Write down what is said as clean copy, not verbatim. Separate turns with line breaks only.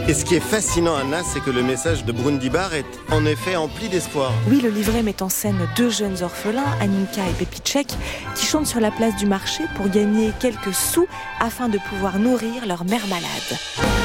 Et ce qui est fascinant, Anna, c'est que le message de Brundibar est en effet empli d'espoir.
Oui, le livret met en scène 2 jeunes orphelins, Aninka et Pepicek, qui chantent sur la place du marché pour gagner quelques sous afin de pouvoir nourrir leur mère malade.